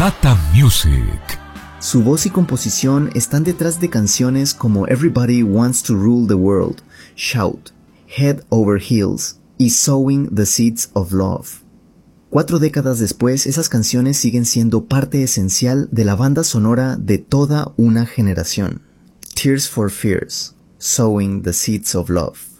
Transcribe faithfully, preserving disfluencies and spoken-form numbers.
Jata Music. Su voz y composición están detrás de canciones como Everybody Wants to Rule the World, Shout, Head Over Heels y Sowing the Seeds of Love. Cuatro décadas después, esas canciones siguen siendo parte esencial de la banda sonora de toda una generación. Tears for Fears, Sowing the Seeds of Love.